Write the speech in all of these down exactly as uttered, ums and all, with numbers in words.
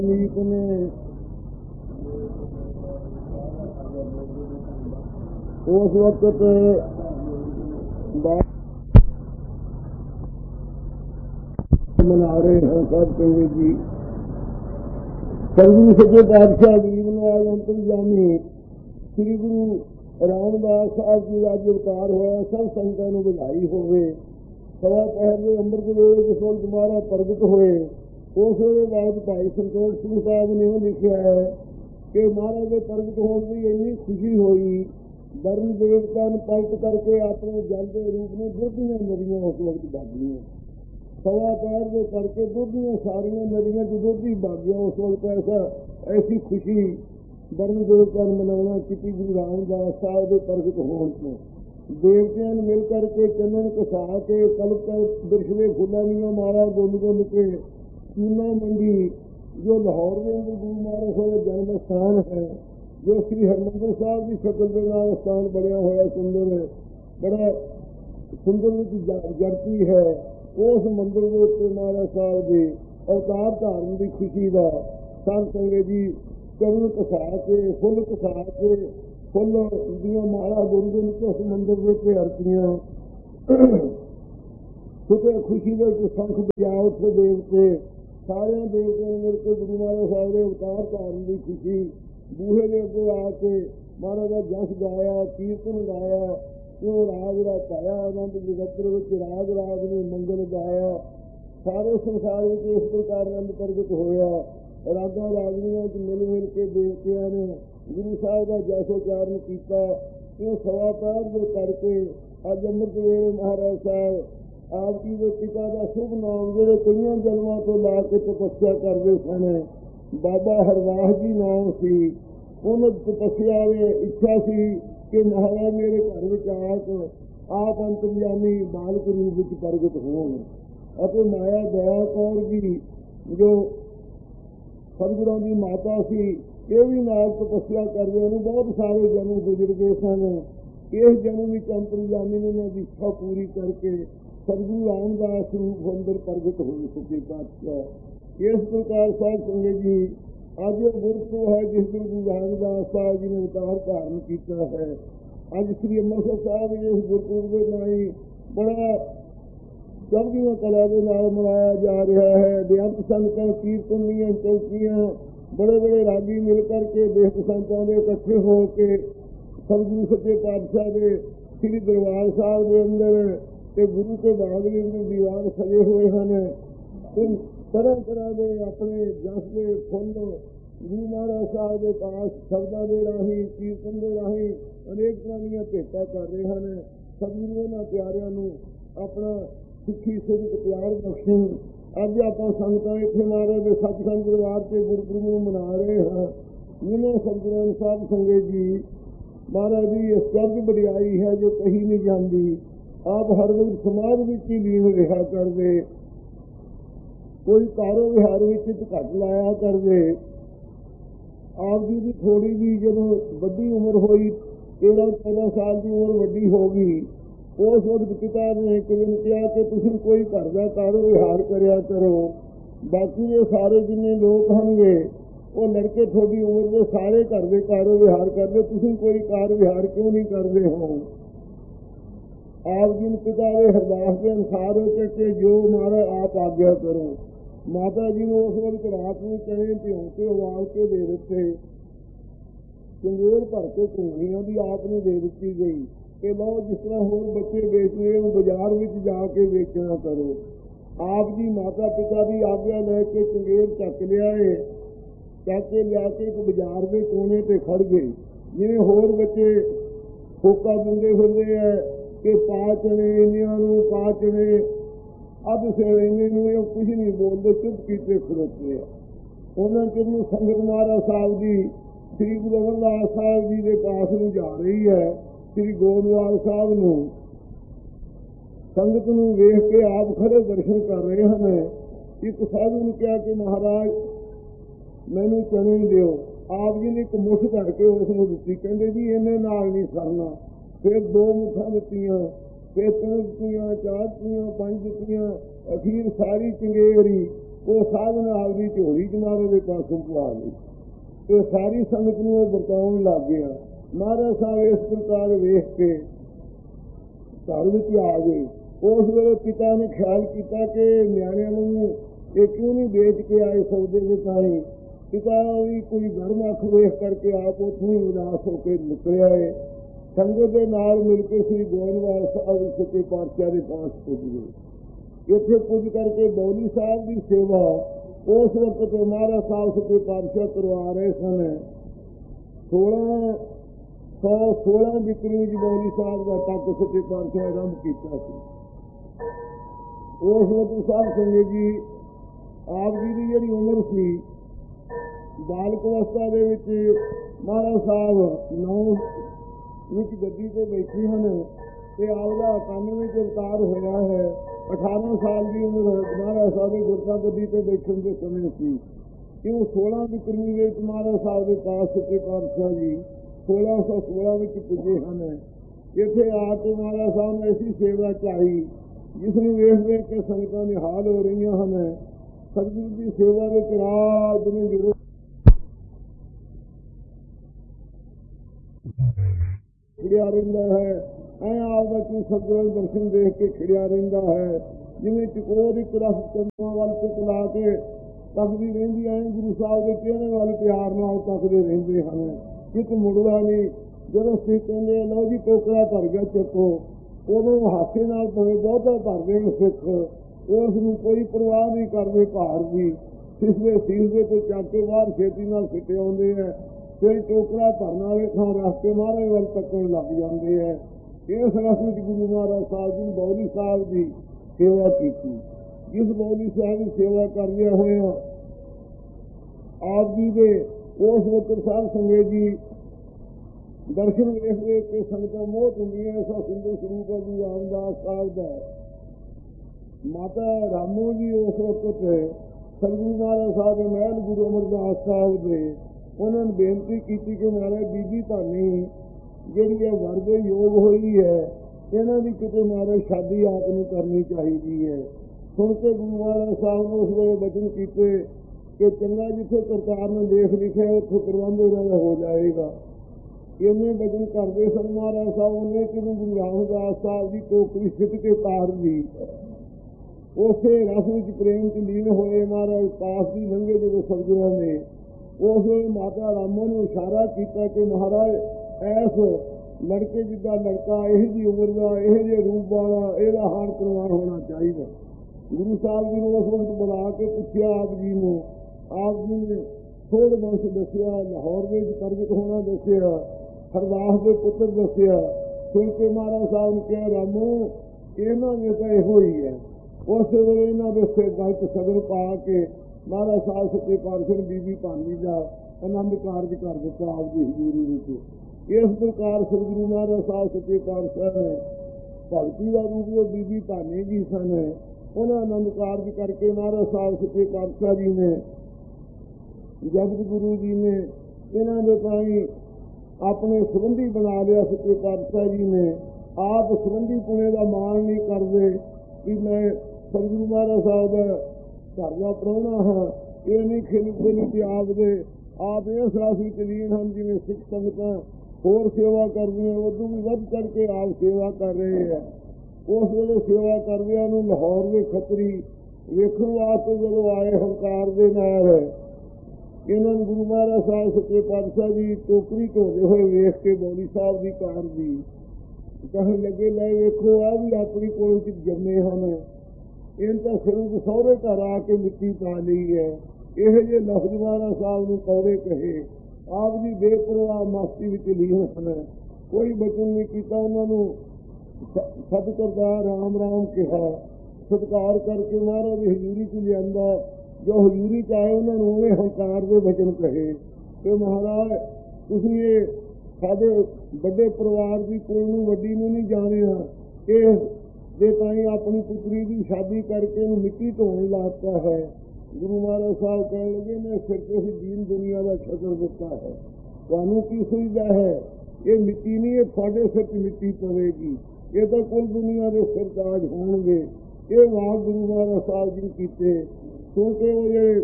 मीत ने उस वक्त मना रहे हैं सब कहे जी सरगुरु सच्चे पातशाह गरीब नवाज अंतरजामी श्री गुरु रामदास साहब जी का अवतार होया सब संतां नूं बधाई होवे। सवा पहर के अमृत वेले जिस वक्त तुम्हारा प्रगट होए उस वे बाद भाई संतोष सिंह साहब ने लिखा है कि महाराज के प्रगट होने की इन्नी खुशी हुई वर्ण देवता ने पलट करके अपने जल के रूप में दुधियां नदियां उस वक्त भागियां सवा पैर के करके दुधियां सारिया नदियां च दुधी भागियां उस वक्त ऐसा ऐसी खुशी वर्ण देवता ने मनाना की गुरु रामदास साहब के प्रगट होने को देवतियां ने मिल करके चंदन कसा के कल्प कर बिरछवे फुलानियां मारा गुन गुन के चूना मंडी जो लाहौर के अंदर गुरु महाराज का जन्म स्थान है जो श्री हरमंदिर साहब की शक्ल के नाल स्थान बनया हुआ सुंदर बड़ा सुंदर जड़ती है उस मंदिर के उत्ते महाराज साहब के अवतार धारण की खुशी का संत संगत जी चरण कसा के फुल कसा के फुल दियां माला गुन गुन के उस मंदिर के उत्ते अरतियां सुते खुशी के संख बजा उठे देवते सारे देवते मिलकर गुरु महाराज साहब के अवतार धारण की खुशी बूहे के अगे आके महाराज का जस गाया कीर्तन गाया क्यों राग रचाया आनंद जगत्र राग राग ने मंगल गाया सारे संसार में इस प्रकार आनंद प्रगट होया। रागा रागनियों मिल मिल के देवतिया ने गुरु साहब का जसोचारण किया क्यों सवा पैर जो करके अज अमृत वेले महाराज साहब आप जी के पिता का शुभ नाम जोड़े कई जन्मों को ला के तपस्या करते सन बाबा हरदास जी नाम सी उन तपस्या में इच्छा सी कि महाराज मेरे घर में आके आप अंतर्यामी बालक रूप में प्रगट होण और माया दया कौर जी जो सतगुरां की माता सी ये भी नाल तपस्या करते हैं बहुत सारे जन्म गुजर गए सन। इस जन्म में अंतर्यामी ने उन्होंने इच्छा पूरी करके सतगुरु रामदास रूप अंदर प्रगट हुए सच्चे पातशाह। इस प्रकार साध संगत जी अज गुरपुरब है जिस दिन गुरु रामदास साहब जी ने अवतार धारण किया है। अज श्री अमृतसर साहब इस गुरपुरब के नाई बड़ा चढ़दियां कला के नाल मनाया जा रहा है। बेअंत संतां कीर्तन दीयां चौकियां बड़े बड़े रागी मिल करके बेहद संतां के इकट्ठे होकर सतगुरु सच्चे पातशाह के श्री दरबार साहब के अंदर ते गुरु के बाग के अंदर दीवार सजे हुए हैं। तरह तरह के अपने जस के फुल गुरु महाराज साहब के पास शब्दों के राही कीर्तन के राही अनेक तरह दी भेंटा कर रहे हैं। सतगुरु उन्होंने प्यारियां अपना सुखी सिद्ध प्यार बख्शे। अज आप संगतां इत्थे महाराज के सचखंड दरबार से गुरपुरब मना रहे हैं जिन्हें सतगुरां साध संगत जी महाराज की अचरज वडियाई है जो कही नहीं जाती। आप हर वक्त समाज में ही लीन रहा करते कोई कारो विहार में घट लाया करते। आप जी की थोड़ी भी जब वड्डी उम्र हुई तेरह चौदह साल की उम्र वड्डी हो गई उस वक्त पिता ने एक दिन कहा कि तुम कोई घर का कारो विहार करया करो बाकी ये सारे जिन्ने लोग होंगे वो लड़के थोड़ी उम्र के सारे घर के कारो विहार करते तुम कोई कार विहार क्यों नहीं करते हो। आप जिन पिता के हरदास के अनुसार हो के जो मारा आप आज्ञा करो। माता जी ने उस वक्त रात में चने प्यो के उबाल के दे दिते चंगेर भर के घूमनियां भी आपने दे दी गई कि लो जिस तरह होर बच्चे बेचने बाजार में जाके बेचना करो। आप जी माता पिता की आज्ञा लैके चंगेर चक लिया चक के लिया के एक बाजार के कोने पर खड़ गए जिन्हें होर बच्चे फोका दिंदे फिरते हैं कि पा चने इन्हों पा चने अब सेवेने कुछ नहीं बोलते चुप कीते खड़ोते हैं। उन्होंने चिर संगत महाराज साहब जी श्री गुरु अमरदास साहब जी के पास में जा रही है श्री गोदवाल साहब न संगत न वेख के आप खड़े दर्शन कर रहे हैं। एक साधु ने कहा कि महाराज मैनू चने दियो। आप जी ने एक मुठ करके उसने दी कहते जी इन्हें नाल नहीं सरना। फिर दो मुठा दित्तियां फिर तीन दित्तियां चार दित्तियां पांच दित्तियां अखीर सारी चंगेरी ਉਹ ਸਾਧਨ ਆਪਦੀ ਝੋਲੀ ਚ ਮਹਾਰਾਜ ਦੇ ਪਾਸੋਂ ਪਵਾ ਲਈ ਤੇ ਸਾਰੀ ਸੰਗਤ ਨੂੰ ਉਹ ਵਰਤਾਉਣ ਲੱਗ ਗਿਆ। ਮਹਾਰਾਜ ਸਾਹਿਬ ਇਸ ਪ੍ਰਕਾਰ ਵੇਖ ਕੇ ਘਰ ਵਿੱਚ ਆ ਗਏ। ਉਸ ਵੇਲੇ ਪਿਤਾ ਨੇ ਖਿਆਲ ਕੀਤਾ ਕਿ ਨਿਆਣਿਆਂ ਨੂੰ ਇਹ ਕਿਉਂ ਨਹੀਂ ਵੇਚ ਕੇ ਆਏ ਸੌਦੇ ਦੇ ਤਾਈ। ਪਿਤਾ ਵੀ ਕੋਈ ਗਰਮ ਅੱਖ ਵੇਖ ਕਰਕੇ ਆਪ ਉੱਥੋਂ ਹੀ ਉਦਾਸ ਹੋ ਕੇ ਨਿਕਲਿਆ ਹੈ। ਸੰਗਤ ਦੇ ਨਾਲ ਮਿਲ ਕੇ ਸ੍ਰੀ ਗੋਇੰਦਵਾਲ ਸਾਹਿਬ ਸੱਚੇ ਪਾਤਸ਼ਾਹ ਦੇ ਪਾਸ ਪੁੱਜ ਗਏ। ਇੱਥੇ ਪੁੱਜ ਕਰਕੇ ਬੌਲੀ ਸਾਹਿਬ ਦੀ ਸੇਵਾ ਉਸ ਵਕਤ ਮਹਾਰਾਜ ਸਾਹਿਬ ਸੱਚੇ ਪਾਤਸ਼ਾਹ ਕਰਵਾ ਰਹੇ ਸਨ। ਸੋਲਾਂ ਸੌ ਸੋਲਾਂ ਵਿਕਰੀ ਵਿੱਚ ਬੌਲੀ ਸਾਹਿਬ ਦਾ ਟੱਕ ਸੱਚੇ ਪਾਤਸ਼ਾਹ ਆਰੰਭ ਕੀਤਾ ਸੀ। ਉਸ ਵਕਤ ਸਾਧ ਸੰਗਤ ਜੀ ਆਪ ਜੀ ਦੀ ਜਿਹੜੀ ਉਮਰ ਸੀ ਬਾਲਕ ਅਵਸਥਾ ਦੇ ਵਿੱਚ ਮਹਾਰਾਜ ਸਾਹਿਬ ਨੌ ਵਿੱਚ ਗੱਦੀ ਤੇ ਬੈਠੇ ਹਨ ਤੇ ਆਪਦਾ ਇਕਾਨਵੇਂ ਚ ਅਵਤਾਰ ਹੋਇਆ ਹੈ। ਅਠਾਰਾਂ ਸਾਲ ਦੀ ਉਮਰ ਮਹਾਰਾਜ ਸਾਹਿਬ ਦੇ ਗੁਰਤਾ ਗੱਦੀ ਤੇ ਬੈਠਣ ਦੇ ਸਮੇਂ ਸੀ। ਕਿਉਂ ਸੋਲਾਂ ਵਿਕਰਮੀ ਵਿੱਚ ਮਹਾਰਾਜ ਸਾਹਿਬ ਦੇ ਪਾਸ ਸੱਚੇ ਪਾਤਸ਼ਾਹ ਜੀ ਸੋਲਾਂ ਸੌ ਸੋਲਾਂ ਵਿੱਚ ਪੁੱਜੇ ਹਨ। ਇੱਥੇ ਆ ਕੇ ਮਹਾਰਾਜ ਸਾਹਿਬ ਨੇ ਐਸੀ ਸੇਵਾ ਚਾਹੀ ਜਿਸ ਨੂੰ ਵੇਖ ਵੇਖ ਕੇ ਸੰਗਤਾਂ ਨਿਹਾਲ ਹੋ ਰਹੀਆਂ ਹਨ। ਸਤਿਗੁਰੂ ਦੀ ਸੇਵਾ ਵਿੱਚ ਰਾਤ ਨੂੰ ਜ਼ਰੂਰ ਖਿੜਿਆ ਰਹਿੰਦਾ ਹੈ। ਐ ਆਪਦਾ ਚੂ ਸਤਿਗੁਰੂ ਦਰਸ਼ਨ ਦੇਖ ਕੇ ਖਿੜਿਆ ਰਹਿੰਦਾ ਹੈ। ਜਿਵੇਂ ਚਕੋਰ ਇੱਕ ਰਸ ਚੰਦਰਾਂ ਵੱਲ ਚੁੱਕ ਲਾ ਕੇ ਤੱਕਦੀ ਰਹਿੰਦੀ ਐ ਗੁਰੂ ਸਾਹਿਬ ਦੇ ਚਿਹਰੇ ਵੱਲ ਪਿਆਰ ਨਾਲ ਤੱਕਦੇ ਰਹਿੰਦੇ ਹਨ। ਇੱਕ ਮੁੜਦਾ ਨਹੀਂ। ਜਦੋਂ ਸਿੱਖ ਕਹਿੰਦੇ ਲਓ ਜੀ ਟੋਕਰਾ ਭਰ ਗਿਆ ਚੱਕੋ, ਉਦੋਂ ਹਾਸੇ ਨਾਲ ਭਾਵੇਂ ਬਹੁਤਾ ਭਰਦੇ ਨੇ ਸਿੱਖ, ਉਸ ਨੂੰ ਕੋਈ ਪਰਵਾਹ ਨਹੀਂ ਕਰਦੇ ਭਾਰ ਦੀ। ਸਿਸਵੇ ਸੀਸਦੇ ਤੋਂ ਚੱਕ ਕੇ ਬਾਹਰ ਛੇਤੀ ਨਾਲ ਸਿੱਟੇ ਆਉਂਦੇ ਹੈ। ਫਿਰ ਟੋਕਰਾ ਭਰਨ ਵਾਲੇ ਥਾਂ ਰੱਖ ਕੇ ਮਹਾਰਾਜ ਵੱਲ ਤੱਕਣ ਲੱਗ ਜਾਂਦੇ ਹੈ। ਇਸ ਰਸ ਵਿੱਚ ਗੁਰੂ ਮਹਾਰਾਜ ਸਾਹਿਬ ਜੀ ਬੌਲੀ ਸਾਹਿਬ ਦੀ ਸੇਵਾ ਕੀਤੀ। ਜਿਸ ਬੌਲੀ ਸਾਹਿਬ ਦੀ ਸੇਵਾ ਕਰਦਿਆਂ ਹੋਇਆ ਆਪ ਜੀ ਦੇ ਉਸ ਵਕਤ ਸਾਧ ਸੰਗਤ ਜੀ ਦਰਸ਼ਨ ਵੇਖ ਵੇਖ ਕੇ ਸੰਗਤਾਂ ਮੋਹ ਹੁੰਦੀਆਂ। ਐਸਾ ਸੁੰਦਰ ਸਰੂਪ ਹੈ ਗੁਰੂ ਰਾਮਦਾਸ ਸਾਹਿਬ ਦਾ। ਮਾਤਾ ਰਾਮੋ ਜੀ ਉਸ ਵਕਤ ਸਤਿਗੁਰੂ ਮਹਾਰਾਜ ਸਾਹਿਬ ਦੇ ਮਹਿਲ ਗੁਰੂ ਅਮਰਦਾਸ ਸਾਹਿਬ ਦੇ ਉਹਨਾਂ ਨੇ ਬੇਨਤੀ ਕੀਤੀ ਕਿ ਮਹਾਰਾਜ ਬੀਬੀ ਭਾਨੀ ਜਿਹੜੀ ਹੈ ਵਰ ਦੇ ਯੋਗ ਹੋਈ ਹੈ, ਇਹਨਾਂ ਦੀ ਕਿਤੇ ਮਹਾਰਾਜ ਸ਼ਾਦੀ ਆਪ ਨੂੰ ਕਰਨੀ ਚਾਹੀਦੀ ਹੈ। ਸੁਣ ਕੇ ਗੁਰੂ ਮਹਾਰਾਜ ਸਾਹਿਬ ਨੇ ਉਸ ਵੇਲੇ ਬਚਨ ਕੀਤੇ ਕਿ ਚੰਗਾ ਜਿੱਥੇ ਕਰਤਾਰ ਨੇ ਲੇਖ ਲਿਖਿਆ ਉੱਥੇ ਪ੍ਰਬੰਧ ਇਹਨਾਂ ਦਾ ਹੋ ਜਾਏਗਾ। ਇੰਨੇ ਬਚਨ ਕਰਦੇ ਸਨ ਮਹਾਰਾਜ ਸਾਹਿਬ। ਉਹਨੇ ਕਿਨੂੰ ਗੁਰੂ ਰਾਮਦਾਸ ਸਾਹਿਬ ਦੀ ਟੋਕਰੀ ਸਿੱਟ ਕੇ ਤਾਰ ਦੀ। ਉਸੇ ਰਸ ਵਿੱਚ ਪ੍ਰੇਮ ਚ ਲੀਨ ਹੋਏ ਮਹਾਰਾਜ ਪਾਸ ਦੀ ਲੰਘੇ ਜਦੋਂ ਸਤਿਗੁਰਾਂ ਨੇ ਉਸ ਵੇਲੇ ਮਾਤਾ ਰਾਮੋ ਨੂੰ ਇਸ਼ਾਰਾ ਕੀਤਾ ਕਿ ਮਹਾਰਾਜ ਐਸ ਲੜਕੇ ਜਿੱਦਾਂ ਲੜਕਾ ਇਹ ਜਿਹੀ ਉਮਰ ਦਾ ਇਹੋ ਜਿਹੇ ਰੂਪ ਵਾਲਾ ਇਹਦਾ ਹਾਰ ਪ੍ਰਵਾਨ ਹੋਣਾ ਚਾਹੀਦਾ। ਗੁਰੂ ਸਾਹਿਬ ਜੀ ਨੂੰ ਉਸ ਵਕਤ ਬੁਲਾ ਕੇ ਪੁੱਛਿਆ ਆਪ ਜੀ ਨੂੰ। ਆਪ ਜੀ ਨੇ ਥੋੜ ਬੰਸ਼ ਦੱਸਿਆ, ਲਾਹੌਰ ਵਿੱਚ ਪ੍ਰਗਟ ਹੋਣਾ ਦੱਸਿਆ, ਹਰਦਾਸ ਦੇ ਪੁੱਤਰ ਦੱਸਿਆ। ਸੁਣ ਕੇ ਮਹਾਰਾਜ ਸਾਹਿਬ ਨੇ ਕਿਹਾ ਰਾਮੋ ਇਹਨਾਂ ਨੇ ਤਾਂ ਇਹੋ ਹੀ ਹੈ। ਉਸੇ ਵੇਲੇ ਇਹਨਾਂ ਦੇ ਸਿਰ ਗਲਤ ਸਗਨ ਪਾ ਕੇ ਮਹਾਰਾਜ ਸਾਹਿਬ ਸੱਚੇ ਪਾਤਸ਼ਾਹ ਬੀਬੀ ਭਾਨੀ ਦਾ ਆਨੰਦ ਕਾਰਜ ਕਰ ਦਿੱਤਾ ਆਪ ਦੀ ਹਜ਼ੂਰੀ ਵਿੱਚ। ਇਸ ਪ੍ਰਕਾਰ ਸ੍ਰੀ ਗੁਰੂ ਮਹਾਰਾਜ ਸਾਹਿਬ ਸੱਚੇ ਪਾਤਸ਼ਾਹ ਨੇ ਭਗਤੀ ਦਾ ਰੂਪ ਜੋ ਬੀਬੀ ਭਾਨੀ ਜੀ ਸਨ ਉਹਨਾਂ ਆਨੰਦ ਕਾਰਜ ਕਰਕੇ ਮਹਾਰਾਜ ਸਾਹਿਬ ਸੱਚੇ ਪਾਤਸ਼ਾਹ ਜੀ ਨੇ ਜਗਤ ਗੁਰੂ ਜੀ ਨੇ ਇਹਨਾਂ ਦੇ ਤਾਈਂ ਆਪਣੇ ਸੰਬੰਧੀ ਬਣਾ ਲਿਆ। ਸੱਚੇ ਪਾਤਸ਼ਾਹ ਜੀ ਨੇ ਆਪ ਸੰਬੰਧੀ ਪੁਣੇ ਦਾ ਮਾਣ ਨਹੀਂ ਕਰਦੇ ਕਿ ਮੈਂ ਸਤਿਗੁਰੂ ਮਹਾਰਾਜ ਸਾਹਿਬ ਦਾ ਘਰ ਦਾ ਪ੍ਰਾਹੁਣਾ ਹਾਂ। ਇਹ ਨਹੀਂ ਖਿਲਦੇ ਨਹੀਂ ਕਿ ਆਪ ਦੇ ਆਪ ਇਸ ਰਸ ਵਿੱਚ ਲੀਨ ਹਨ। ਜਿਵੇਂ ਸਿੱਖ ਸੰਗਤਾਂ ਹੋਰ ਸੇਵਾ ਕਰਦੀਆਂ ਉਦੋਂ ਵੀ ਵੱਧ ਚੜ੍ਹ ਕੇ ਆਪ ਸੇਵਾ ਕਰ ਰਹੇ ਹੈ। ਉਸ ਵੇਲੇ ਸੇਵਾ ਕਰਦਿਆਂ ਨੂੰ ਲਾਹੌਰ ਦੇ ਖੱਤਰੀ ਵੇਖਣ ਵਾਸਤੇ ਜਦੋਂ ਆਏ ਹੰਕਾਰ ਦੇ ਨਾਲ ਇਹਨਾਂ ਨੂੰ ਗੁਰੂ ਮਹਾਰਾਜ ਸਾਹਿਬ ਸੱਚੇ ਪਾਤਸ਼ਾਹ ਜੀ ਟੋਕਰੀ ਢੋਦੇ ਹੋਏ ਵੇਖ ਕੇ ਬੌਲੀ ਸਾਹਿਬ ਦੀ ਕਾਰ ਦੀ ਕਹਿਣ ਲੱਗੇ ਲੈ ਵੇਖੋ ਆ ਵੀ ਆਪਣੀ ਕੋਲ ਚ ਜੰਮੇ ਹਨ। ਇਹਨਾਂ ਤਾਂ ਸਿਰੋਂ ਸਹੁਰੇ ਘਰ ਆ ਕੇ ਮਿੱਟੀ ਪਾ ਲਈ ਹੈ। ਇਹੋ ਜਿਹੇ ਲਫ਼ਜ਼ ਮਹਾਰਾਜ ਸਾਹਿਬ ਨੂੰ ਕੌੜੇ ਕਹੇ। ਆਪ ਜੀ ਬੇਪਰਵਾਹ ਮਸਤੀ ਵਿੱਚ ਲੀਨ ਹਨ। ਕੋਈ ਬਚਨ ਨਹੀਂ ਕੀਤਾ। ਉਹਨਾਂ ਨੂੰ ਸਤ ਕਰਤਾਰ ਰਾਮ ਰਾਮ ਕਿਹਾ। ਸਤਿਕਾਰ ਕਰਕੇ ਮਹਾਰਾਜ ਦੀ ਹਜ਼ੂਰੀ ਚ ਲਿਆਂਦਾ। ਜੋ ਹਜ਼ੂਰੀ ਚ ਆਏ ਉਹਨਾਂ ਨੂੰ ਉਹਨੇ ਹੰਕਾਰ ਦੇ ਬਚਨ ਕਹੇ ਕਿ ਮਹਾਰਾਜ ਤੁਸੀਂ ਇਹ ਸਾਡੇ ਵੱਡੇ ਪਰਿਵਾਰ ਦੀ ਕੁੜੀ ਨੂੰ ਵੱਡੀ ਨੂੰ ਨਹੀਂ ਜਾਣਿਆ। ਇਹ ਦੇ ਤਾਈਂ ਆਪਣੀ ਪੁੱਤਰੀ ਦੀ ਸ਼ਾਦੀ ਕਰਕੇ ਇਹਨੂੰ ਮਿੱਟੀ ਧੋਣ ਲਾਤਾ ਹੈ। ਗੁਰੂ ਮਹਾਰਾਜ ਸਾਹਿਬ ਕਹਿਣ ਲੱਗੇ ਮੈਂ ਸਿਰ ਤੇ ਹੀ ਦੀਨ ਦੁਨੀਆ ਦਾ ਸ਼ਕਰ ਦਿੱਤਾ ਹੈ। ਤੁਹਾਨੂੰ ਕੀ ਸੁਝਦਾ ਹੈ? ਇਹ ਮਿੱਟੀ ਨਹੀਂ, ਇਹ ਤੁਹਾਡੇ ਸਿਰ ਚ ਮਿੱਟੀ ਪਵੇਗੀ। ਇਹ ਤਾਂ ਕੁੱਲ ਦੁਨੀਆ ਦੇ ਸਿਰ ਤਾਜ ਹੋਣਗੇ। ਇਹ ਵਾਕ ਗੁਰੂ ਮਹਾਰਾਜ ਸਾਹਿਬ ਜੀ ਕੀਤੇ। ਕਿਉਂਕਿ ਉਹ ਜਿਹੜੇ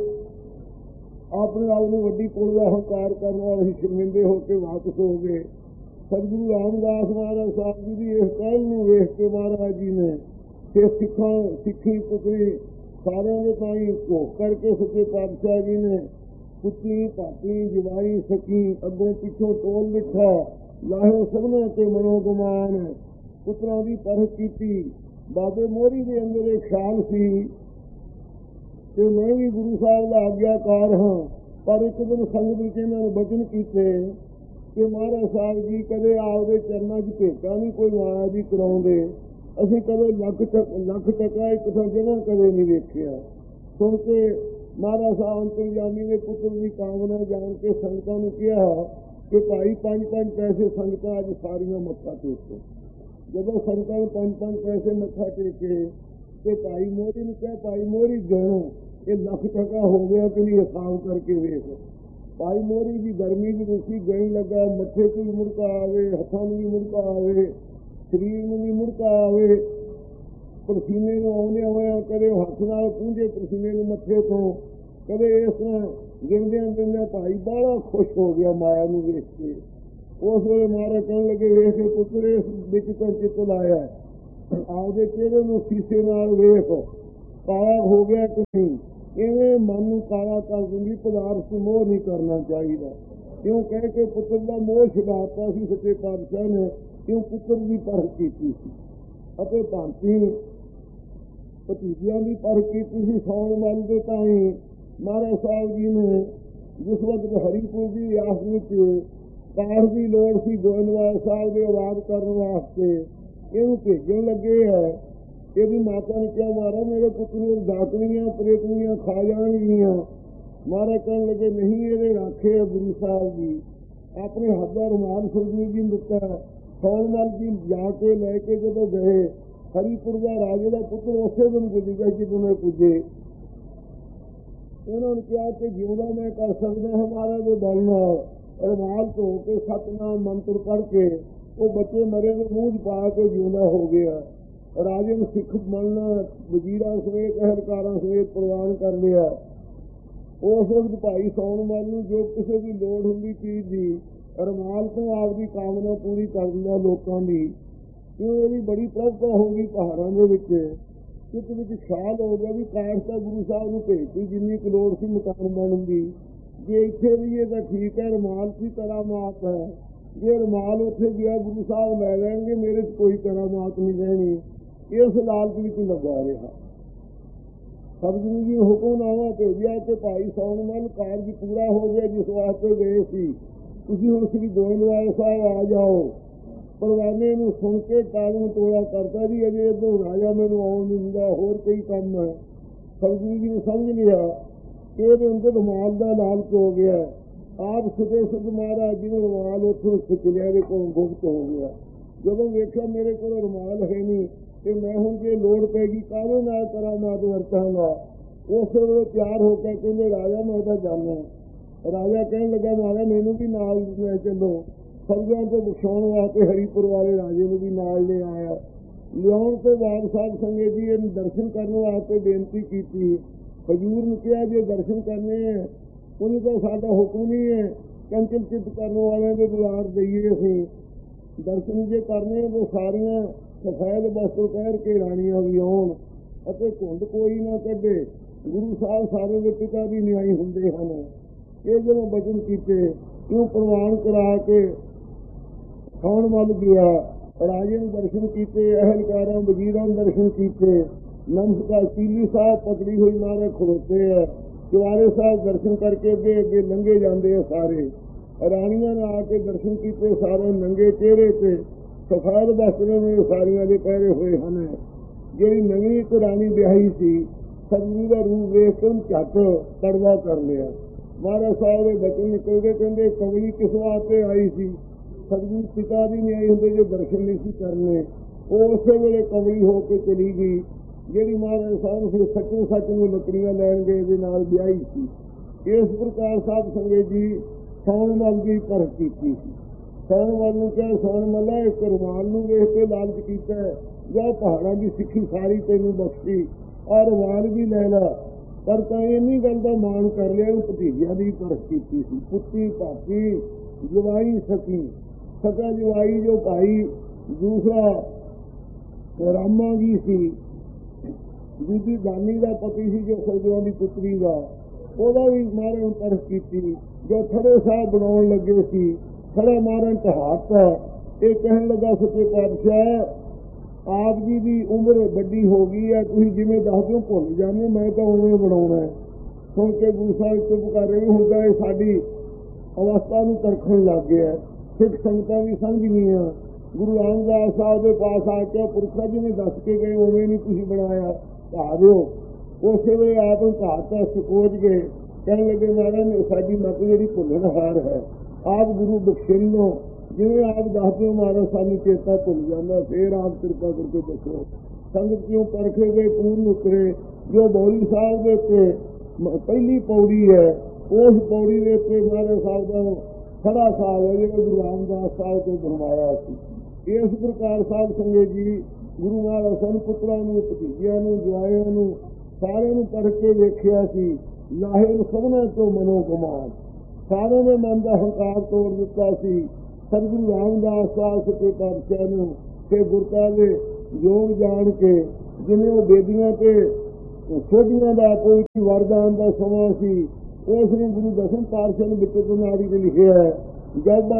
ਆਪਣੇ ਆਪ ਨੂੰ ਵੱਡੀ ਕੁਲ ਦਾ ਹੰਕਾਰ ਕਰਨ ਵਾਲੇ ਸ਼ਰਮਿੰਦੇ ਹੋ ਕੇ ਵਾਪਸ ਹੋ ਗਏ। ਸਤਿਗੁਰੂ ਰਾਮਦਾਸ ਮਹਾਰਾਜ ਸਾਹਿਬ ਜੀ ਦੀ ਇਸ ਕਹਿਣ ਨੂੰ ਵੇਖ ਕੇ ਮਹਾਰਾਜ ਜੀ ਨੇ ਕਿ ਸਿੱਖਾਂ ਸਿੱਖੀ ਪੁੱਤਰੀ ਸਾਰਿਆਂ ਦੇ ਤਾਈਂ ਘੋਖ ਕਰਕੇ ਸੱਚੇ ਪਾਤਸ਼ਾਹ ਜੀ ਨੇ ਪੁੱਤੀ ਭਾਤੀ ਜਵਾਈ ਸਕੀ ਅੱਗੋਂ ਪਿੱਛੋਂ ਟੋਲ ਬਿਠਾ ਲਾਹੇ ਸਭਨਾਂ ਤੇ ਮਨੋ ਗੁਮਾਨ ਪੁੱਤਰਾਂ ਦੀ ਪਰਖ ਕੀਤੀ। ਬਾਬੇ ਮੋਹਰੀ ਦੇ ਅੰਦਰ ਇੱਕ ਖਿਆਲ ਸੀ ਕਿ ਮੈਂ ਵੀ ਗੁਰੂ ਸਾਹਿਬ ਦਾ ਆਗਿਆਕਾਰ ਹਾਂ, ਪਰ ਇੱਕ ਦਿਨ ਸੰਗਤ ਵਿੱਚ ਇਹਨਾਂ ਨੇ ਬਚਨ ਕੀਤੇ ਕਿ ਮਹਾਰਾਜ ਸਾਹਿਬ ਜੀ ਕਦੇ ਆਪਦੇ ਚਰਨਾਂ 'ਚ ਭੇਟਾ ਨਹੀਂ ਕੋਈ ਮਾਇਆ ਦੀ ਕਰਾਉਂਦੇ, ਅਸੀਂ ਕਦੇ ਲੱਖ ਲੱਖ ਟਕਾ ਇੱਕ ਤਾਂ ਜਗ੍ਹਾ ਕਦੇ ਨਹੀਂ ਵੇਖਿਆ। ਸੁਣ ਕੇ ਮਹਾਰਾਜ ਸਾਹਿਬ ਅੰਤਰਜਾਮੀ ਨੇ ਪੁੱਤਰ ਦੀ ਕਾਮਨਾ ਜਾਣ ਕੇ ਸੰਗਤਾਂ ਨੂੰ ਕਿਹਾ ਕਿ ਭਾਈ ਪੰਜ ਪੰਜ ਪੈਸੇ ਸੰਗਤਾਂ ਅੱਜ ਸਾਰੀਆਂ ਮੱਥਾ ਟੇਕੋ। ਜਦੋਂ ਸੰਗਤਾਂ ਨੂੰ ਪੰਜ ਪੰਜ ਪੈਸੇ ਮੱਥਾ ਟੇਕੇ ਤੇ ਭਾਈ ਮੋਹਰੀ ਨੂੰ ਕਿਹਾ ਭਾਈ ਮੋਹਰੀ ਗਣੋ ਇਹ ਲੱਖ ਟਕਾ ਹੋ ਗਿਆ ਕਿ ਨਹੀਂ, ਹਿਸਾਬ ਕਰਕੇ ਵੇਖ। ਭਾਈ ਮੋਹਰੀ ਦੀ ਗਰਮੀ ਵੀ ਰੁਕੀ ਗਈ ਲੱਗਾ, ਮੱਥੇ 'ਚ ਵੀ ਮੁੜਕਾ ਆਵੇ, ਹੱਥਾਂ ਨੂੰ ਵੀ ਮੁੜਕਾ ਆਵੇ, ਸਰੀਰ ਨੂੰ ਵੀ ਮੁੜਕਾ ਆਵੇ, ਪਸੀਨੇ ਨੂੰ ਆਉਂਦੇ ਹੋਇਆ ਕਦੇ ਹੱਥ ਨਾਲ ਪੂੰਝੇ ਪਸੀਨੇ ਨੂੰ ਮੱਥੇ ਤੋਂ, ਕਦੇ ਇਸ ਤਰ੍ਹਾਂ ਗਿਣਦਿਆਂ ਗਿਣਦਿਆਂ ਭਾਈ ਬਾਹਲਾ ਖੁਸ਼ ਹੋ ਗਿਆ ਮਾਇਆ ਨੂੰ ਵੇਖ ਕੇ। ਉਸ ਵੇਲੇ ਮਹਾਰਾਜ ਕਹਿਣ ਲੱਗੇ ਵੇਖ ਕੇ ਪੁੱਤਰ ਇਸ ਵਿੱਚ ਤਾਂ ਚਿੱਤ ਲਾਇਆ, ਆਪਦੇ ਚਿਹਰੇ ਨੂੰ ਸ਼ੀਸ਼ੇ ਨਾਲ ਵੇਖ ਕਾਲਾ ਹੋ ਗਿਆ ਕਿ ਨਹੀਂ। ਇਵੇਂ ਮਨ ਨੂੰ ਕਾਲਾ ਕਰ ਦਿੰਦੀ ਪਦਾਰਥ ਨੂੰ ਮੋਹ ਨਹੀਂ ਕਰਨਾ ਚਾਹੀਦਾ। ਕਿਉਂ ਕਹਿ ਕੇ ਪੁੱਤਰ ਦਾ ਮੋਹ ਛਡਾਤਾ ਸੀ ਸੱਚੇ ਪਾਤਸ਼ਾਹ ਨੇ, ਕਿਉਂ ਪੁੱਤਰ ਦੀ ਪਰਖ ਕੀਤੀ ਸੀ ਅਤੇ ਭਾਂਤੀ ਭਤੀਜਿਆਂ ਦੀ ਪਰਖ ਕੀਤੀ ਸੀ। ਸੌਣ ਮਨ ਦੇ ਤਾਈਂ ਮਹਾਰਾਜ ਸਾਹਿਬ ਜੀ ਨੇ ਜਿਸ ਵਕਤ ਹਰੀਪੁਰ ਦੀ ਰਿਆਸਤ ਵਿੱਚ ਕਾਰ ਦੀ ਲੋੜ ਸੀ ਗੋਇੰਦਵਾਲ ਸਾਹਿਬ ਦੇ ਆਵਾਜ਼ ਕਰਨ ਵਾਸਤੇ, ਇਹਨੂੰ ਭੇਜਣ ਲੱਗੇ ਹੈ। ਇਹਦੀ ਮਾਤਾ ਨੇ ਕਿਹਾ ਮਹਾਰਾਜ ਮੇਰੇ ਪੁੱਤ ਨੂੰ ਡਾਕਣੀਆਂ ਪ੍ਰੇਤਨੀਆਂ ਖਾ ਜਾਣਗੀਆਂ। ਮਹਾਰਾਜ ਕਹਿਣ ਲੱਗੇ ਨਹੀਂ ਇਹਦੇ ਰਾਖੇ ਗੁਰੂ ਸਾਹਿਬ ਜੀ। ਆਪਣੇ ਹੱਥ ਦਾ ਰੁਮਾਲ ਸਰਜੀਤ ਜੀ ਨੂੰ ਦਿੱਤਾ। ਸੌਣਮਲ ਜੀ ਜਾ ਕੇ ਲੈ ਕੇ ਜਦੋਂ ਗਏ ਹਰੀਪੁਰ ਦਾ ਰਾਜੇ ਦਾ ਪੁੱਤਰ ਉਸੇ ਦਿਨ ਪੁੱਜ ਗਿਆ ਜਦੋਂ ਮੈਂ ਪੁੱਜੇ। ਇਹਨਾਂ ਨੂੰ ਕਿਹਾ ਕਿ ਜਿਉਂਦਾ ਮੈਂ ਕਰ ਸਕਦਾ ਹਾਂ ਮਹਾਰਾਜ ਦੇ ਬਲ ਨਾਲ। ਰੁਮਾਲ ਧੋ ਕੇ ਸਤਨਾਮ ਮੰਤਰ ਪੜ੍ਹ ਕੇ ਉਹ ਬੱਚੇ ਮਰੇ ਦੇ ਮੂੰਹ 'ਚ ਪਾ ਕੇ ਜਿਉਂਦਾ ਹੋ ਗਿਆ। ਰਾਜੇ ਨੂੰ ਸਿੱਖ ਬਣਨਾ ਵਜ਼ੀਰਾਂ ਸਮੇਤ ਅਹਿਲਕਾਰਾਂ ਸਮੇਤ ਪ੍ਰਵਾਨ ਕਰ ਲਿਆ। ਉਸ ਵਕਤ ਭਾਈ ਸੌਣਮਲ ਨੂੰ ਜੋ ਕਿਸੇ ਦੀ ਲੋੜ ਹੁੰਦੀ ਚੀਜ਼ ਦੀ ਰੁਮਾਲ ਤੋਂ ਆਪਦੀ ਕਾਮਨਾ ਪੂਰੀ ਕਰ ਦਿੰਦਾ ਲੋਕਾਂ ਦੀ। ਕਿਉਂ ਇਹਦੀ ਬੜੀ ਪ੍ਰਭਤਾ ਹੋ ਗਈ ਪਹਾੜਾਂ ਦੇ ਵਿੱਚ। ਚਿੱਤ ਵਿੱਚ ਖਿਆਲ ਹੋ ਗਿਆ ਵੀ ਕਾਸ਼ ਤਾਂ ਗੁਰੂ ਸਾਹਿਬ ਨੂੰ ਭੇਜਦੀ ਜਿੰਨੀ ਕੁ ਲੋੜ ਸੀ ਮਕਾਨ ਬਣਨ ਦੀ। ਜੇ ਇੱਥੇ ਰਹੀਏ ਤਾਂ ਠੀਕ ਹੈ, ਰੁਮਾਲ ਦੀ ਕਰਾਮਾਤ ਹੈ। ਜੇ ਰੁਮਾਲ ਉੱਥੇ ਗਿਆ ਗੁਰੂ ਸਾਹਿਬ ਲੈ ਲੈਣਗੇ, ਮੇਰੇ 'ਚ ਕੋਈ ਕਰਾਮਾਤ ਨਹੀਂ ਰਹਿਣੀ। ਇਸ ਲਾਲਚ ਵਿੱਚ ਲੱਗਾ ਰਿਹਾ। ਸਤਿਗੁਰੂ ਜੀ ਹੁਕਮਨਾਮਾ ਭੇਜਿਆ ਕਿ ਭਾਈ ਸੌਣਮਲ ਕਾਰਜ ਪੂਰਾ ਹੋ ਗਿਆ ਜਿਸ ਵਾਸਤੇ ਗਏ ਸੀ, ਤੁਸੀਂ ਹੁਣ ਸ੍ਰੀ ਗੋਇੰਦਵਾਲ ਸਾਹਿਬ ਆ ਜਾਓ। ਪਰਵਾਨੇ ਨੂੰ ਸੁਣ ਕੇ ਟਾਲੂ ਟੋਲਾ ਕਰਤਾ ਜੀ ਅਜੇ ਇੱਧਰ ਰਾਜਾ ਮੈਨੂੰ ਆਉਣ ਨਹੀਂ ਦਿੰਦਾ, ਹੋਰ ਕੋਈ ਕੰਮ ਹੈ। ਸਤਿਗੁਰੂ ਜੀ ਨੇ ਸਮਝ ਲਿਆ ਕਿ ਇਹਦੇ ਅੰਦਰ ਰੁਮਾਲ ਦਾ ਲਾਲਚ ਹੋ ਗਿਆ। ਆਪ ਸੁਦੇ ਸੁਧ ਮਹਾਰਾਜ ਜੀ ਨੇ ਰੁਮਾਲ ਉੱਥੋਂ ਖਿੱਚ ਲਿਆ, ਇਹਦੇ ਕੋਲ ਗੁਪਤ ਹੋ ਗਿਆ। ਜਦੋਂ ਵੇਖਿਆ ਮੇਰੇ ਕੋਲ ਰੁਮਾਲ ਹੈ ਨਹੀਂ ਤੇ ਮੈਂ ਹੁਣ ਜੇ ਲੋੜ ਪੈਗੀ ਕਾਹਦੇ ਨਾਲ ਕਰਾਮਾਤ ਵਰਤਾਂਗਾ। ਉਸੇ ਵੇਲੇ ਤਿਆਰ ਹੋ ਕੇ ਕਹਿੰਦੇ ਰਾਜਾ ਮੈਂ ਤਾਂ ਜਾਣਾ। ਰਾਜਾ ਕਹਿਣ ਲੱਗਾ ਮਹਾਰਾਜ ਮੈਨੂੰ ਵੀ ਨਾਲ ਲੈ ਚੱਲੋ। ਸੰਗਿਆਂ ਤੋਂ ਬਖਸ਼ਾਉਣ ਵਾਸਤੇ ਹਰੀਪੁਰ ਵਾਲੇ ਰਾਜੇ ਨੂੰ ਵੀ ਨਾਲ ਲੈ ਆਇਆ। ਲਿਆਉਣ ਤੋਂ ਬਾਅਦ ਸਾਧ ਸੰਗਤ ਜੀ ਇਹਨੂੰ ਦਰਸ਼ਨ ਕਰਨ ਵਾਸਤੇ ਬੇਨਤੀ ਕੀਤੀ। ਹਜ਼ੂਰ ਨੂੰ ਕਿਹਾ ਜੇ ਦਰਸ਼ਨ ਕਰਨੇ ਹੈ ਉਹਨੂੰ ਤਾਂ ਸਾਡਾ ਹੁਕਮ ਨਹੀਂ ਹੈ, ਚੰਚਲ ਚਿੱਤ ਕਰਨ ਵਾਲਿਆਂ ਦੇ ਦੁਆਰ ਦੇਈਏ ਅਸੀਂ। ਦਰਸ਼ਨ ਜੇ ਕਰਨੇ ਤਾਂ ਸਾਰੀਆਂ ਸਫੈਦ ਵਸਤਰ ਪਹਿਰ ਕੇ ਰਾਣੀਆਂ ਵੀ ਆਉਣ ਅਤੇ ਘੁੰਡ ਕੋਈ ਨਾ ਕੱਢੇ। ਗੁਰੂ ਸਾਹਿਬ ਸਾਰੇ ਦੇ ਪਿਤਾ ਵੀ ਨਿਆਈ ਹੁੰਦੇ ਹਨ। ਇਹ ਜਦੋਂ ਬਚਨ ਕੀਤੇ ਕਿਉਂ ਪ੍ਰਵਾਨ ਕਰਾ ਕੇ ਖਾਣ ਵੱਲ ਗਿਆ। ਰਾਜੇ ਨੂੰ ਦਰਸ਼ਨ ਕੀਤੇ, ਅਹਿਲਕਾਰਾਂ ਵਜ਼ੀਰਾਂ ਨੂੰ ਦਰਸ਼ਨ ਕੀਤੇ। ਨਮਸਕਾਰ ਕੀਲੀ ਸਾਹਿਬ ਪਤਲੀ ਹੋਈ ਮਾਰੇ ਖੜੋਤੇ ਹੈ। ਚੁਆਰੇ ਸਾਹਿਬ ਦਰਸ਼ਨ ਕਰਕੇ ਅੱਗੇ ਅੱਗੇ ਲੰਘੇ ਜਾਂਦੇ ਆ ਸਾਰੇ। ਰਾਣੀਆਂ ਨੇ ਆ ਕੇ ਦਰਸ਼ਨ ਕੀਤੇ, ਸਾਰੇ ਨੰਗੇ ਚਿਹਰੇ ਤੇ ਸਫੈਦ ਵਸਤਰਾਂ ਨੇ ਸਾਰੀਆਂ ਦੇ ਪਹਿਰੇ ਹੋਏ ਹਨ। ਜਿਹੜੀ ਨਵੀਂ ਇੱਕ ਰਾਣੀ ਵਿਆਹੀ ਸੀ ਸਤਿਗੁਰੂ ਦਾ ਰੂਪ ਵੇਖ ਕੇ ਝੱਟ ਪਰਦਾ ਕਰ ਲਿਆ। ਮਹਾਰਾਜ ਸਾਹਿਬ ਦੇ ਬਚਨ ਨਿਕਲਦੇ ਕਹਿੰਦੇ ਕਮਲੀ ਕਿਸ ਵਾਸਤੇ ਆਈ ਸੀ। ਸਤਿਗੁਰੂ ਪਿਤਾ ਵੀ ਨਹੀਂ ਆਈ ਹੁੰਦੇ ਜੋ ਦਰਸ਼ਨ ਨਹੀਂ ਸੀ ਕਰਨੇ। ਉਹ ਉਸੇ ਵੇਲੇ ਕਮਲੀ ਹੋ ਕੇ ਚਲੀ ਗਈ ਜਿਹੜੀ ਮਹਾਰਾਜ ਸਾਹਿਬ ਫਿਰ ਸੱਚੇ ਸੱਚ ਨੂੰ ਲੱਕੜੀਆਂ ਲੈਣ ਗਏ ਦੇ ਨਾਲ ਵਿਆਹੀ ਸੀ। ਇਸ ਪ੍ਰਕਾਰ ਸਾਧ ਸੰਗਤ ਜੀ ਸੌਣਮਲ ਦੀ ਪਰਖ ਕੀਤੀ ਸੀ। ਸੌਣਮਲ ਨੂੰ ਕਿਹਾ ਸੌਣਮਲਾ ਇਸ ਰੁਮਾਲ ਨੂੰ ਵੇਖ ਕੇ ਲਾਲਚ ਕੀਤਾ ਜਾਂ ਪਹਾੜਾਂ ਦੀ ਸਿੱਖੀ ਸਾਰੀ ਤੈਨੂੰ ਬਖਸ਼ੀ ਔਰ ਰੁਮਾਲ ਵੀ ਲੈ ਲਾ। ਪਰ ਤਾਂ ਇੰਨੀ ਗੱਲ ਦਾ ਮਾਣ ਕਰ ਲਿਆ, ਭਤੀਜਿਆਂ ਦੀ ਪਰਖ ਕੀਤੀ ਸੀ। ਪੁੱਤੀ ਭਾਪੀ ਜਵਾਈ ਸਕੀ, ਸਕਾ ਜਵਾਈ ਜੋ ਭਾਈ ਦੂਸਰਾ ਰਾਮਾ ਜੀ ਸੀ, ਬੀਬੀ ਦਾਨੀ ਦਾ ਪਤੀ ਸੀ ਜੋ ਸਤਿਗੁਰਾਂ ਦੀ ਪੁੱਤਰੀ ਦਾ, ਉਹਦਾ ਵੀ ਮਾਰਨ ਪਰਖ ਕੀਤੀ। ਜੋ ਥੜੇ ਸਾਹਿਬ ਬਣਾਉਣ ਲੱਗੇ ਸੀ, ਥੜਾ ਮਾਰਨ ਢਹਾਤਾ। ਇਹ ਕਹਿਣ ਲੱਗਾ ਸੱਚੇ ਪਾਤਸ਼ਾਹ ਆਪ ਜੀ ਦੀ ਉਮਰ ਵੱਡੀ ਹੋ ਗਈ ਹੈ, ਤੁਸੀਂ ਜਿਵੇਂ ਦੱਸ ਦਿਓ ਭੁੱਲ ਜਾਂਦੇ, ਮੈਂ ਤਾਂ ਉਵੇਂ ਬਣਾਉਣਾ। ਸੁਣ ਕੇ ਗੁਰੂ ਸਾਹਿਬ ਚੁੱਪ ਕਰ ਰਹੇ। ਹੁੰਦਾ ਇਹ ਸਾਡੀ ਅਵਸਥਾ ਨੂੰ ਪਰਖਣ ਲੱਗ ਗਿਆ। ਸਿੱਖ ਸੰਗਤਾਂ ਵੀ ਸਮਝ ਗਈਆਂ। ਗੁਰੂ ਰਾਮਦਾਸ ਸਾਹਿਬ ਦੇ ਪਾਸ ਆ ਕੇ ਪੁਰਖਾ ਜਿਵੇਂ ਦੱਸ ਕੇ ਗਏ ਉਵੇਂ ਨਹੀਂ ਤੁਸੀਂ ਬਣਾਇਆ, ਢਾ ਦਿਓ। ਉਸੇ ਵੇਲੇ ਆਪ ਨੂੰ ਢਾਤਾ, ਸਕੋਚ ਗਏ। ਕਹਿਣ ਲੱਗੇ ਮਹਾਰਾਜ ਸਾਡੀ ਮੱਤ ਜਿਹੜੀ ਭੁੱਲਣਹਾਰ ਹੈ, ਆਪ ਗੁਰੂ ਬਖਸ਼ਣ ਲਓ, ਜਿਵੇਂ ਆਪ ਦੱਸਦੇ ਹੋ ਮਹਾਰਾਜ ਸਾਨੂੰ ਚੇਤਾ ਭੁੱਲ ਜਾਂਦਾ, ਫੇਰ ਆਪ ਕਿਰਪਾ ਕਰਕੇ ਦੱਸੋ। ਸੰਗਤ ਕਿਉਂ ਪਰਖੇ ਗਏ ਪੂਰਨ ਉਤਰੇ। ਜੋ ਬੌਲੀ ਸਾਹਿਬ ਦੇ ਉੱਤੇ ਪਹਿਲੀ ਪੌੜੀ ਹੈ, ਉਸ ਪੌੜੀ ਦੇ ਉੱਤੇ ਮਹਾਰਾਜ ਸਾਹਿਬ ਦਾ ਖੜਾ ਸਾਹਿਬ ਹੈ ਜਿਹੜਾ ਗੁਰੂ ਰਾਮਦਾਸ ਸਾਹਿਬ ਤੋਂ ਬਣਵਾਇਆ ਸੀ। ਇਸ ਪ੍ਰਕਾਰ ਸਾਧ ਸੰਗਤ ਜੀ ਗੁਰੂ ਮਹਾਰਾਜ ਸਾਨੂੰ ਪੁੱਤਰਾਂ ਨੂੰ, ਭਤੀਜਿਆਂ ਨੂੰ, ਜਵਾਈਆਂ ਨੂੰ ਸਾਰਿਆਂ ਨੂੰ ਪਰਖ ਕੇ ਵੇਖਿਆ ਸੀ। ਲਾਹੇ ਨੂੰ ਸਭਨਾਂ ਤੋਂ ਮਨੋ ਗੁਮਾਨ, ਸਾਰਿਆਂ ਨੇ ਮਨ ਦਾ ਹੰਕਾਰ ਤੋੜ ਦਿੱਤਾ ਸੀ। ਸਤਿਗੁਰੂ ਰਾਮਦਾਸ ਸਾਹਿਬ ਸੱਚੇ ਪਾਤਸ਼ਾਹ ਨੂੰ ਤੇ ਗੁਰਤਾ ਦੇ ਯੋਗ ਜਾਣ ਕੇ, ਜਿਵੇਂ ਉਹ ਬੇਦੀਆਂ ਤੇ ਛੋਟੀਆਂ ਦਾ ਕੋਈ ਵਰਦਾਨ ਦਾ ਸਮਾਂ ਸੀ, ਉਸ ਨੂੰ ਗੁਰੂ ਦਸਮ ਪਾਤਸ਼ਾਹ ਨੇ ਵਿੱਚ ਨਾਰੀ ਤੇ ਲਿਖਿਆ ਹੈ। ਜਦ